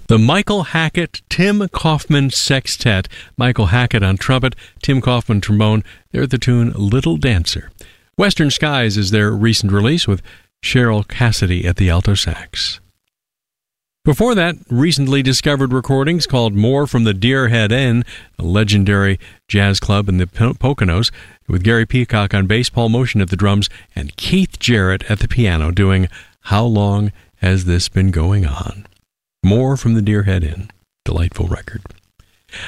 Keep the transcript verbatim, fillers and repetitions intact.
The Michael Hackett Tim Kaufman Sextet. Michael Hackett on trumpet, Tim Kaufman trombone. They're the tune Little Dancer. Western Skies is their recent release with Cheryl Cassidy at the alto sax. Before that, recently discovered recordings called More from the Deerhead Inn, a legendary jazz club in the Poconos, with Gary Peacock on bass, Paul Motion at the drums, and Keith Jarrett at the piano doing How Long Has This Been Going On? More from the Deerhead Inn. Delightful record.